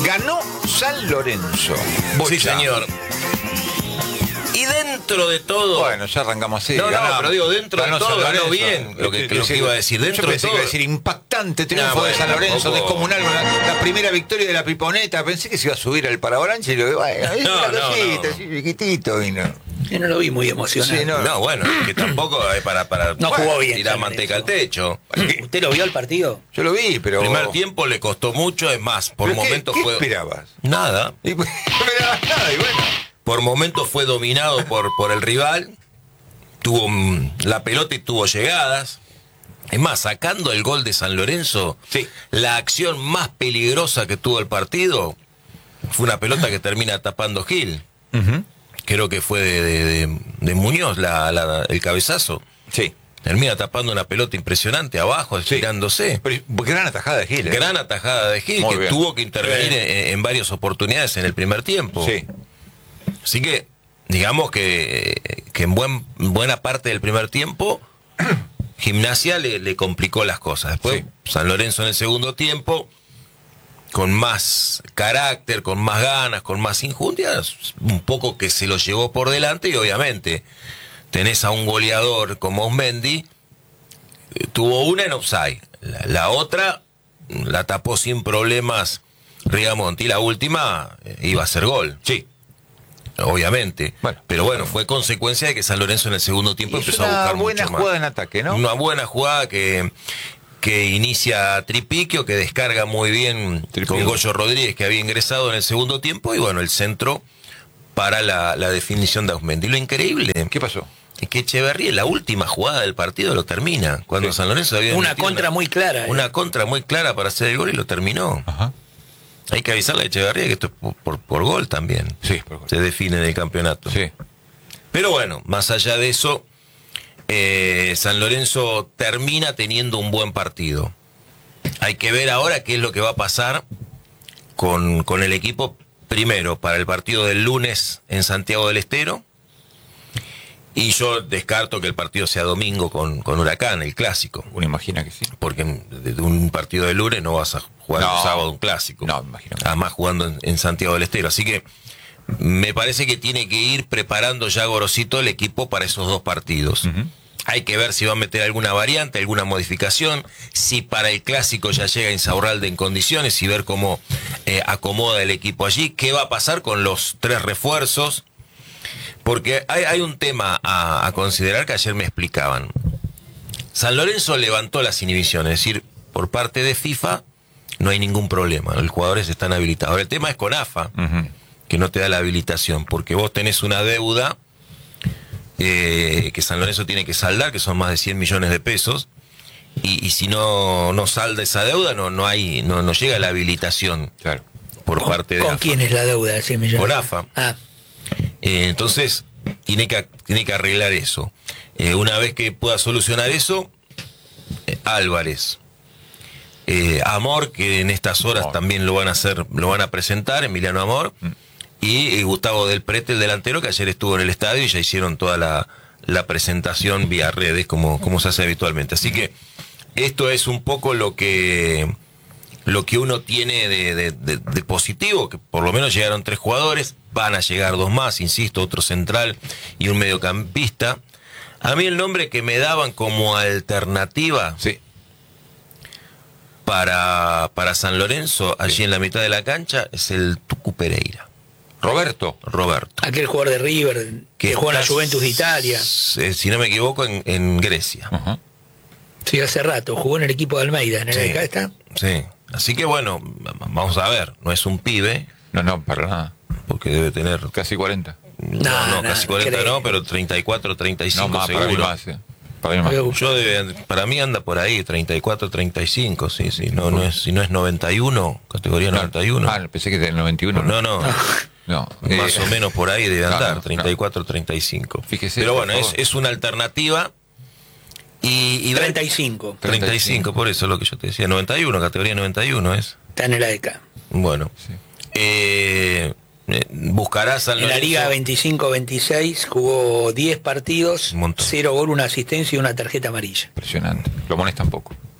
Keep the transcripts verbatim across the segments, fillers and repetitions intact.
Ganó San Lorenzo. Bocha. Sí, señor. Y dentro de todo... Bueno, ya arrancamos así. No, ganamos. no, pero digo, dentro ganó de todo San ganó Lorenzo. bien lo que, lo que iba a decir. Dentro Yo pensé de todo... que iba a decir impactante triunfo No, bueno, de San Lorenzo, tampoco... descomunal, la, la primera victoria de la Piponeta. Pensé que se iba a subir al Parabolanche y lo bueno, es No, una no, cosita, no. así chiquitito y no. Yo no lo vi muy emocionado. Sí, no. No, bueno, que tampoco es para, para No jugó bien, tirar San manteca al Lorenzo. techo. ¿Usted lo vio el partido? Yo lo vi, pero... Primer tiempo le costó mucho, es más, por ¿Pero qué- momentos qué fue... esperabas? Nada. Y, no esperabas nada y bueno. Por momentos fue dominado por, por el rival. Tuvo mm, la pelota y tuvo llegadas. Es más, sacando el gol de San Lorenzo, sí. La acción más peligrosa que tuvo el partido fue una pelota que termina tapando Gil. Uh-huh. Creo que fue de, de, de, de Muñoz la, la, el cabezazo. Sí. Termina tapando una pelota impresionante abajo, estirándose. Sí. Pero, gran atajada de Gil. ¿eh? Gran atajada de Gil, Muy que bien. tuvo que intervenir en, en varias oportunidades en el primer tiempo. Sí. Así que, digamos que, que en buen, buena parte del primer tiempo, Gimnasia le, le complicó las cosas. Después, sí. San Lorenzo en el segundo tiempo, con más carácter, con más ganas, con más injundias, un poco que se lo llevó por delante y obviamente tenés a un goleador como Osmendi, eh, tuvo una en offside, la, la otra la tapó sin problemas Rigamonti, y la última eh, iba a ser gol. Sí. Obviamente, bueno, pero bueno, fue consecuencia de que San Lorenzo en el segundo tiempo empezó a buscar una buena mucho jugada más. en ataque, ¿no? Una buena jugada que, que inicia Tripiquio, que descarga muy bien Tripiquio. Con Goyo Rodríguez, que había ingresado en el segundo tiempo, y bueno, el centro para la, la definición de Ausmendi. Lo increíble, ¿qué pasó? Es que Echeverría, la última jugada del partido, lo termina. Cuando sí. San Lorenzo había una contra una, muy clara. Una eh. contra muy clara para hacer el gol y lo terminó. Ajá. Hay que avisarle a Echeverría que esto es por, por, por gol también. Sí, por gol. Se define en el campeonato. Sí. Pero bueno, más allá de eso, eh, San Lorenzo termina teniendo un buen partido. Hay que ver ahora qué es lo que va a pasar con, con el equipo, primero, para el partido del lunes en Santiago del Estero. Y yo descarto que el partido sea domingo con, con Huracán, el clásico. Uno imagina que sí. Porque de un partido de lunes no vas a jugar no, un sábado un clásico. No, me imagino. Que Además jugando en, en Santiago del Estero. Así que me parece que tiene que ir preparando ya Gorosito el equipo para esos dos partidos. Uh-huh. Hay que ver si va a meter alguna variante, alguna modificación, si para el clásico ya llega Insaurralde en condiciones y ver cómo eh, acomoda el equipo allí. ¿Qué va a pasar con los tres refuerzos? Porque hay, hay un tema a, a considerar que ayer me explicaban. San Lorenzo levantó las inhibiciones, es decir, por parte de FIFA no hay ningún problema, los jugadores están habilitados. Ahora el tema es con A F A, uh-huh. que no te da la habilitación, porque vos tenés una deuda eh, que San Lorenzo tiene que saldar, que son más de cien millones de pesos, y, y si no, no salda esa deuda, no, no, hay, no, no llega la habilitación claro. por ¿Con, parte de ¿Con A F A. quién es la deuda de cien millones? Con A F A. Ah. Eh, entonces, tiene que, tiene que arreglar eso. Eh, una vez que pueda solucionar eso, eh, Álvarez, eh, Amor, que en estas horas Amor. también lo van a hacer, lo van a presentar, Emiliano Amor, mm. y eh, Gustavo Del Prete, el delantero, que ayer estuvo en el estadio y ya hicieron toda la, la presentación vía redes, como, como se hace habitualmente. Así que esto es un poco lo que... lo que uno tiene de, de, de, de positivo, que por lo menos llegaron tres jugadores, van a llegar dos más, insisto, otro central y un mediocampista. A mí el nombre que me daban como alternativa sí. para, para San Lorenzo, allí sí. en la mitad de la cancha, es el Tucu Pereira. Roberto. Roberto. Aquel jugador de River que, que jugó en la Juventus de Italia. Eh, si no me equivoco, en, en Grecia. Uh-huh. Sí, hace rato, jugó en el equipo de Almeida, ¿en el sí. acá está? Sí. Así que bueno, vamos a ver, no es un pibe. No, no, para nada. Porque debe tener... Casi cuarenta. No, no, no casi cuarenta cree. No, pero treinta y cuatro, treinta y cinco no, más, seguro. Para mí más, sí. Para, mí más. Yo debe, para mí anda por ahí, treinta y cuatro, treinta y cinco, sí, sí. No, no es, si no es noventa y uno, categoría no, noventa y uno. Ah, pensé que era el noventa y uno. No, no. no. no más eh, o menos por ahí debe andar, no, treinta y cuatro, treinta y cinco. Fíjese. Pero bueno, es, es una alternativa. Y, y treinta y cinco. treinta y cinco, por eso es lo que yo te decía. noventa y uno, categoría noventa y uno es. Está en el A D K. Bueno. Sí. Eh, eh, buscarás al En la Liga veinticinco veintiséis jugó diez partidos, cero gol, una asistencia y una tarjeta amarilla. Impresionante. Lo molesta un poco.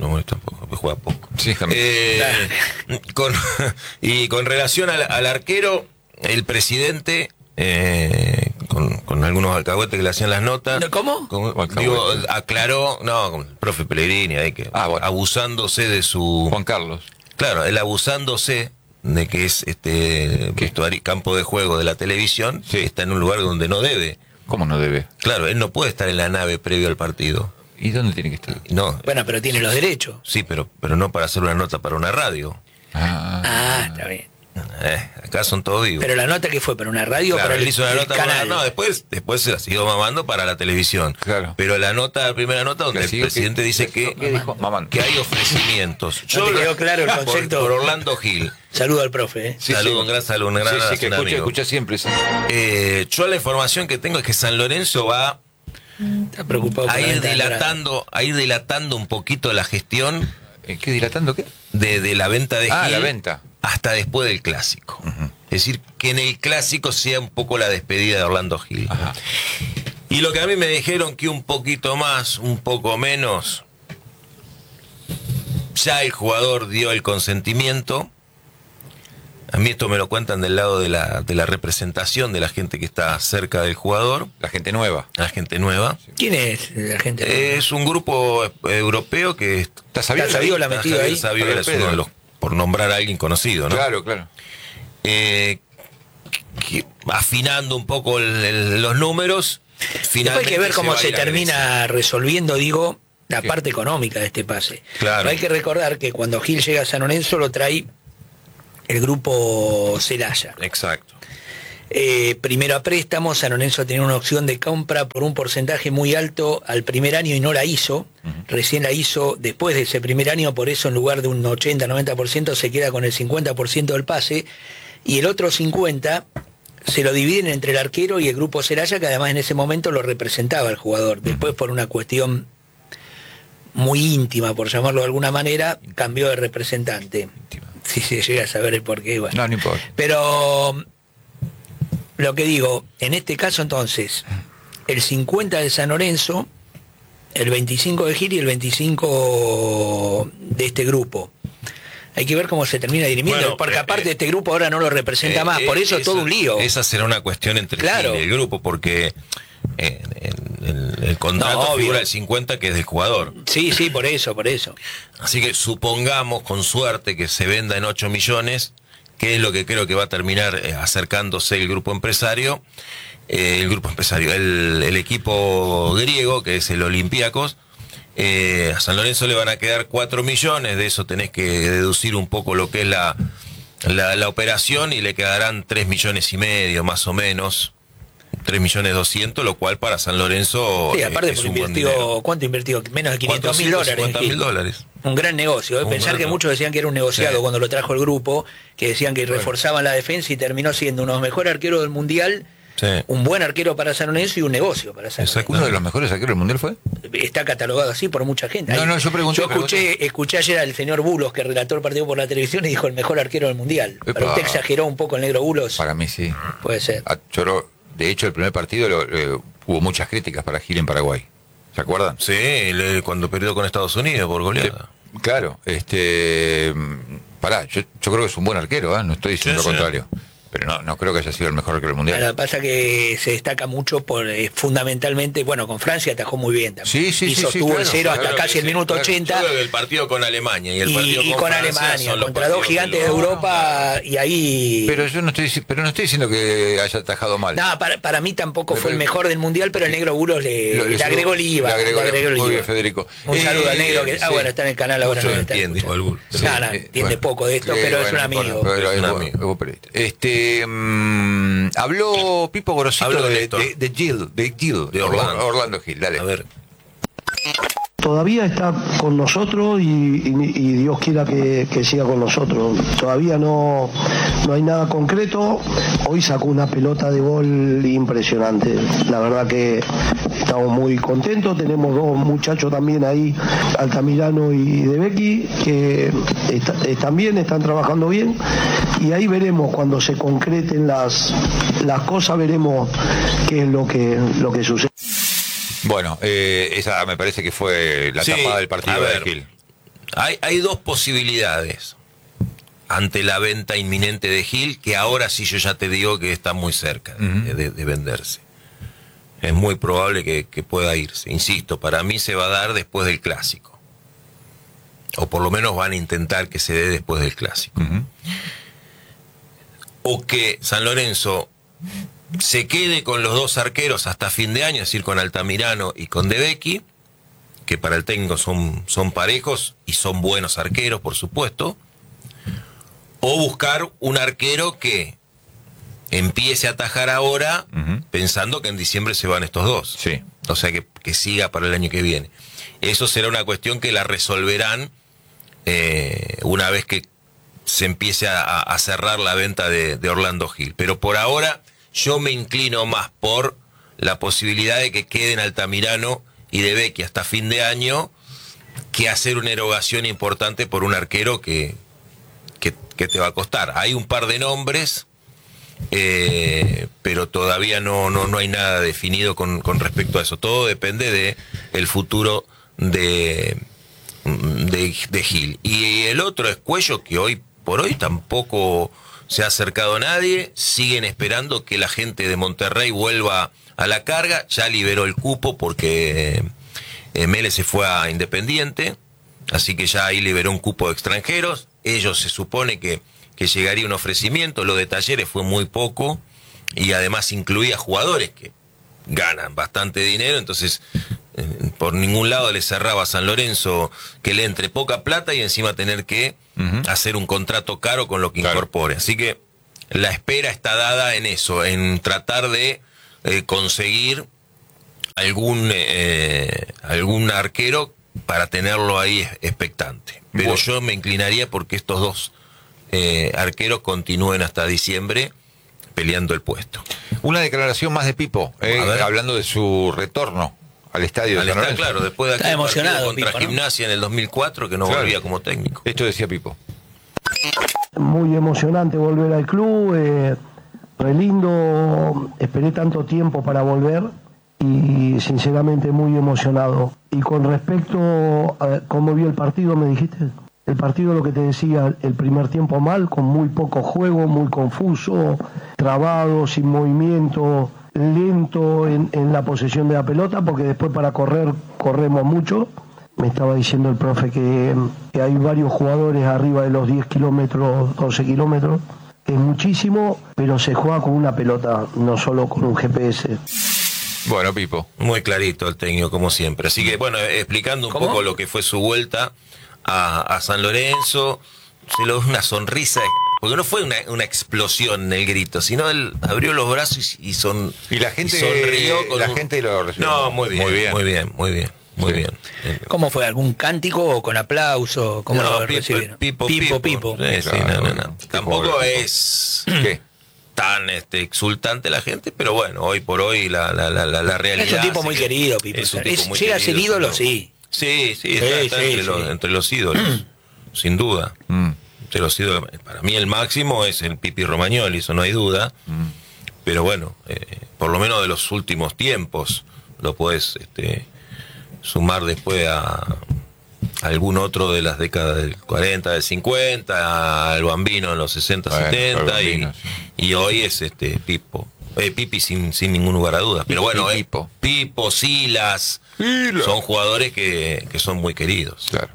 no molesta un poco, porque juega poco. Sí, también. Eh, con, y con relación al, al arquero, el presidente, eh, con, con algunos alcahuetes que le hacían las notas, ¿Cómo? con- digo, aclaró, no, con el profe Pellegrini, ahí que Ah, bueno. abusándose de su... Juan Carlos. Claro, él abusándose de que es este vestuario, campo de juego de la televisión, Sí. está en un lugar donde no debe. ¿Cómo no debe? Claro, él no puede estar en la nave previo al partido. ¿Y dónde tiene que estar? No, Bueno, pero tiene los derechos. sí, pero, pero no para hacer una nota para una radio. Ah, Ah, está bien. Eh, acá son todos vivos. Pero la nota que fue para una radio, Claro, para él el, hizo una el nota para- canal. no, después, después se la siguió mamando para la televisión. Claro. Pero la nota, la primera nota donde ¿La el siguió presidente qué? dice ¿La que, siguió qué dijo? Mamando. que hay ofrecimientos. ¿No te quedó claro el por- concepto? Por, Orlando Gil. Saludo al profe, ¿eh? Sí, Saludo, sí. un gran saludo, un gran Sí, sí, abrazo, que un escucha, amigo. escucha siempre. Sí. Eh, yo la información que tengo es que San Lorenzo va Está preocupado por a la ir venta de entrada. dilatando, a ir dilatando un poquito la gestión Eh, ¿Qué dilatando qué? de, de la venta de Ah, Gil la venta. hasta después del clásico. Es decir, que en el clásico sea un poco la despedida de Orlando Gil. Ajá. Y lo que a mí me dijeron que un poquito más, un poco menos, ya el jugador dio el consentimiento. A mí esto me lo cuentan del lado de la, de la representación de la gente que está cerca del jugador, La gente nueva. la gente nueva. ¿Quién es la gente? Es un grupo europeo que ¿Está sabido? ¿Está sabido la metido Javier ahí? Saviola es Pedro. uno de los, por nombrar a alguien conocido, ¿no? Claro, claro. Eh, que- afinando un poco el- el- los números. Después Finalmente hay que ver cómo va a se ir a Grecia. termina resolviendo, digo, la ¿Qué? parte económica de este pase. Claro. Pero hay que recordar que cuando Gil llega a San Lorenzo lo trae el grupo Celaya. Exacto. Eh, primero a préstamo, San Lorenzo tenía una opción de compra por un porcentaje muy alto al primer año y no la hizo. Recién la hizo después de ese primer año, por eso en lugar de un ochenta noventa por ciento se queda con el cincuenta por ciento del pase. Y el otro cincuenta por ciento se lo dividen entre el arquero y el grupo Celaya, que además en ese momento lo representaba el jugador. Después, por una cuestión muy íntima, por llamarlo de alguna manera, cambió de representante. Si se llega a saber el porqué, bueno. No, no importa. Pero lo que digo, en este caso entonces, el cincuenta de San Lorenzo, el veinticinco de Gil y el veinticinco de este grupo. Hay que ver cómo se termina dirimiendo, Bueno, porque eh, aparte eh, este grupo ahora no lo representa Eh, más, por eh, eso esa- todo un lío. Esa será una cuestión entre Claro. Gil y el grupo, porque eh, en, en el contrato No, obvio. figura el cincuenta que es del jugador. Sí, sí, por eso, por eso. Así que supongamos con suerte que se venda en ocho millones, que es lo que creo que va a terminar eh, acercándose el grupo empresario, eh, el grupo empresario, el, el equipo griego, que es el Olympiacos. Eh, a San Lorenzo le van a quedar cuatro millones, de eso tenés que deducir un poco lo que es la, la, la operación y le quedarán tres millones y medio más o menos, tres millones doscientos, lo cual para San Lorenzo Sí, eh, aparte es porque un buen invirtió, dinero. ¿cuánto invirtió? Menos de quinientos mil dólares. cuatrocientos cincuenta mil Gil. dólares. Un gran negocio. ¿eh? Un Pensar gran que negocio. muchos decían que era un negociado Sí. cuando lo trajo el grupo, que decían que reforzaban la defensa y terminó siendo uno de los mejores arqueros del Mundial, Sí. un buen arquero para San Lorenzo y un negocio para San Exacto. Lorenzo. ¿Uno de los mejores arqueros del mundial fue? Está catalogado así por mucha gente. No, Ahí- no, yo pregunté, Yo escuché, pregunté. escuché ayer al señor Bulos, que relató el partido por la televisión, y dijo el mejor arquero del Mundial. Epa. Pero usted exageró un poco el negro Bulos. Para mí sí. Puede ser. Ah, yo lo- de hecho, el primer partido lo- eh, hubo muchas críticas para Gil en Paraguay. ¿Se acuerdan? Sí, le- cuando perdió con Estados Unidos por goleada. Eh, Claro, este. mm, Pará, yo, yo creo que es un buen arquero, ¿eh? No estoy diciendo Sí, lo sí. contrario. Pero no, no creo que haya sido el mejor arquero del mundial. Lo que pasa que se destaca mucho por eh, fundamentalmente, bueno, con Francia atajó muy bien también. Sí, sí, y sí, sostuvo sí, el claro, cero claro hasta que casi el sí, minuto claro. ochenta. Yo creo que el partido con Alemania y el Y, partido y con, con Francia Alemania, son los contra dos partidos gigantes que de lo- Europa, y ahí... Pero yo no estoy, dici- pero no estoy diciendo que haya atajado mal. No, para, para mí tampoco Pero- fue el mejor del Mundial, pero el negro Bulos le, Lo- le le- agregó el IVA. le agregó- le agregó el muy bien, IVA. Federico. Un Eh, saludo al negro, que, ah, sí. bueno, está en el canal ahora. Mucho no está entiende, escuchando. igual, Bulos. No, no, Eh, entiende bueno. poco de esto, Sí, pero es bueno, un amigo. bueno, pero Es un es amigo. bu- es buen periodista. Este, mm, habló Pipo Gorosito Habló de, Néstor. de, de Gil, de Gil, De Orlando. Orlando Gil, dale. A ver, Todavía está con nosotros y, y- y Dios quiera que, que siga con nosotros. Todavía no, no hay nada concreto. Hoy sacó una pelota de gol impresionante. La verdad que estamos muy contentos. Tenemos dos muchachos también ahí, Altamirano y De Becky, que está- están bien, están trabajando bien. Y ahí veremos cuando se concreten las, las cosas, veremos qué es lo que, lo que sucede. Bueno, eh, esa me parece que fue la Sí, tapada del a partido ver. de Gil. hay, hay dos posibilidades ante la venta inminente de Gil, que ahora sí yo ya te digo que está muy cerca de, uh-huh. de, de venderse. Es muy probable que, que pueda irse. Insisto, para mí se va a dar después del Clásico. O por lo menos van a intentar que se dé después del Clásico. Uh-huh. O que San Lorenzo se quede con los dos arqueros hasta fin de año, es decir, con Altamirano y con De Becchi, que para el técnico son, son parejos y son buenos arqueros, por supuesto. O buscar un arquero que empiece a atajar ahora, uh-huh. pensando que en diciembre se van estos dos. Sí. O sea, que, que siga para el año que viene. Eso será una cuestión que la resolverán eh, una vez que se empiece a, a cerrar la venta de, de Orlando Gil. Pero por ahora yo me inclino más por la posibilidad de que queden Altamirano y De Becchi hasta fin de año, que hacer una erogación importante por un arquero que... Que, que te va a costar. Hay un par de nombres, eh, pero todavía no, no, no hay nada definido con, con respecto a eso. Todo depende de el futuro de, de, de Gil. Y el otro es Cuello, que hoy por hoy tampoco se ha acercado a nadie. Siguen esperando que la gente de Monterrey vuelva a la carga. Ya liberó el cupo porque eh, Mele se fue a Independiente, así que ya ahí liberó un cupo de extranjeros. Ellos se supone que, que llegaría un ofrecimiento, lo de Talleres fue muy poco y además incluía jugadores que ganan bastante dinero, entonces eh, por ningún lado le cerraba a San Lorenzo que le entre poca plata y encima tener que uh-huh. hacer un contrato caro con lo que claro. incorpore. Así que la espera está dada en eso, en tratar de eh, conseguir algún, eh, algún arquero para tenerlo ahí expectante. Pero bueno, yo me inclinaría porque estos dos eh, arqueros continúen hasta diciembre peleando el puesto. Una declaración más de Pipo, eh, hablando de su retorno al estadio al de San Lorenzo. Claro, después de aquel emocionado contra Pipo, ¿no? Gimnasia en el dos mil cuatro, que no claro. volvía como técnico. Esto decía Pipo. Muy emocionante volver al club, eh, re lindo, esperé tanto tiempo para volver y sinceramente muy emocionado. Y con respecto a cómo vi el partido, me dijiste, el partido, lo que te decía, el primer tiempo mal, con muy poco juego, muy confuso, trabado, sin movimiento, lento en, en la posesión de la pelota, porque después para correr, corremos mucho. Me estaba diciendo el profe que, que hay varios jugadores arriba de los diez kilómetros, doce kilómetros, es muchísimo, pero se juega con una pelota, no solo con un G P S. Bueno, Pipo. Muy clarito el técnico, como siempre. Así que, bueno, explicando un ¿Cómo? poco lo que fue su vuelta a, a San Lorenzo, se lo dio una sonrisa, porque no fue una, una explosión en el grito, sino él abrió los brazos y, y, son, y la gente, y sonrió. Con la un... gente lo recibió. No, muy bien, muy bien, muy bien, muy bien. Muy sí. bien. ¿Cómo fue? ¿Algún cántico o con aplauso? ¿Cómo no, lo recibieron? Pipo, Pipo, Pipo. Pipo. Sí, sí, claro, no, no, no. Tampoco es... ¿Qué? tan este, exultante la gente, pero bueno, hoy por hoy la, la, la, la realidad... Es un tipo muy querido, Pipo. Es un tipo es, muy llega querido, a ser ídolo, ¿no? sí. Sí, sí, sí, está, está sí, entre, sí. Los, entre los ídolos, sin duda. Mm. Entre los ídolos, para mí el máximo es el Pipi Romagnoli, eso no hay duda. Mm. Pero bueno, eh, por lo menos de los últimos tiempos, lo puedes este, sumar después a... algún otro de las décadas del cuarenta, del cincuenta, al Bambino en los sesenta, bueno, setenta, Bambino, y, sí. y hoy es este Pipo. Eh, Pipi sin, sin ningún lugar a dudas. Pero bueno, eh, Pipo, Pipo, Silas, Silas, son jugadores que, que son muy queridos. Claro.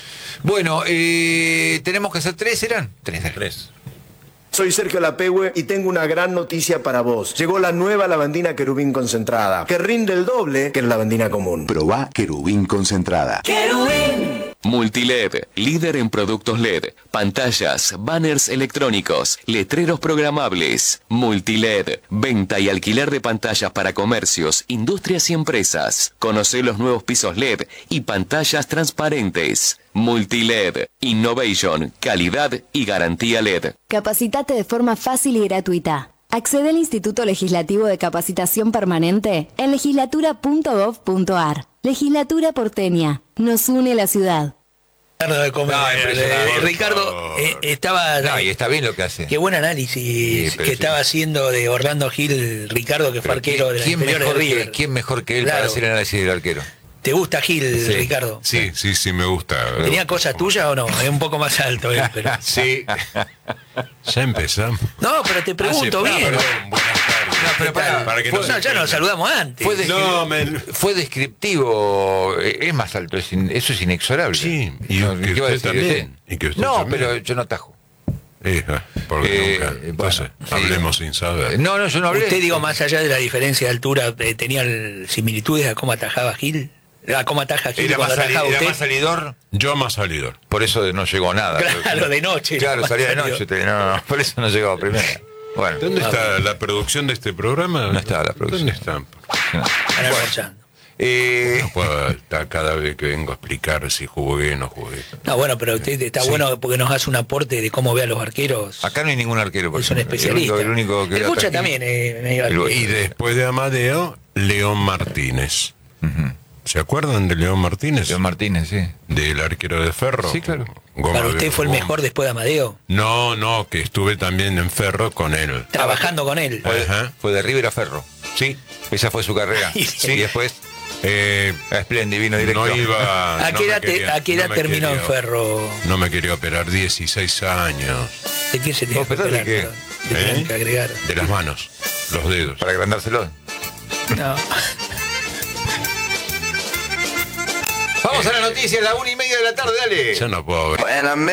Bueno, eh, tenemos que hacer tres, ¿eran? Tres. Tres. Soy Sergio Lapehue y tengo una gran noticia para vos. Llegó la nueva lavandina Querubín concentrada, que rinde el doble que la lavandina común. Probá Querubín concentrada. ¡Querubín! Multiled, líder en productos L E D, pantallas, banners electrónicos, letreros programables. Multiled, venta y alquiler de pantallas para comercios, industrias y empresas. Conocé los nuevos pisos L E D y pantallas transparentes. Multiled, Innovation, calidad y garantía L E D. Capacitate de forma fácil y gratuita. Accede al Instituto Legislativo de Capacitación Permanente en legislatura punto gov punto ar. Legislatura porteña. Nos une la ciudad. De comer. No, eh, Ricardo eh, estaba... No, y está bien lo que hace. Qué buen análisis sí, que sí. estaba haciendo de Orlando Gil, Ricardo, que fue arquero de la inferior de River. Que, ¿Quién mejor que él claro. para hacer el análisis del arquero? ¿Te gusta Gil, Sí. Ricardo? Sí, sí, sí, me gusta. ¿Tenía cosas tuyas o no? Es un poco más alto él, pero... Sí. Ya empezamos. No, pero te pregunto Ah, sí, bien. perdón, buenas tardes. No, pero para, Para que Fue- no no, se ya nos entienda. saludamos antes. Fue, descri- No, men. fue descriptivo, eh, es más alto, es in- eso es inexorable. Sí, y No, que ¿qué va a usted decir también, y que usted no, también. pero yo no atajo. Eh, ah, porque Eh, nunca. bueno, Entonces, sí. hablemos sin saber. No, no, yo no hablé. Usted, digo, más allá de la diferencia de altura, eh, ¿tenía el- similitudes a cómo atajaba Gil? ¿A cómo ataja Gil Era más, cuando sali- atajaba era usted? más salidor. Yo más salidor. Por eso no llegó nada. Claro, de noche. Claro, Más salía de salidor. noche. te- No, no, por eso no llegó primero. Bueno, ¿Dónde está la producción de este programa? No está la producción. ¿Dónde están? Están almorzando. eh, No puedo estar cada vez que vengo a explicar si jugué o no jugué. No, bueno, pero usted está bueno porque nos hace un aporte de cómo ve a los arqueros. acá no hay ningún arquero. Por Es un ejemplo. especialista. El único, el único que El Cucha ataca- también, eh, medio El- arquero. Y después de Amadeo, León Martínez. Ujú. ¿Se acuerdan de León Martínez? León Martínez, sí. Del arquero de Ferro. Sí, claro. Goma Para de- usted fue el goma. mejor después de Amadeo, No, no, que estuve también en Ferro con él. trabajando con él. Fue, Ajá. fue de River a Ferro. Sí, esa fue su carrera. Sí. Sí, y después Eh, a Splendid vino directo. no iba. ¿A no qué me edad, te- quería- a qué edad no me terminó en quería- Ferro? No me quería operar, dieciséis años. ¿De qué se tiene ¿Vos que pensás de operar, qué? perdón? ¿Qué tienen ¿Eh? que agregar? De las manos, los dedos. Para agrandárselo. No. Vamos a las noticias, la una y media de la tarde, dale. Ya no puedo ver.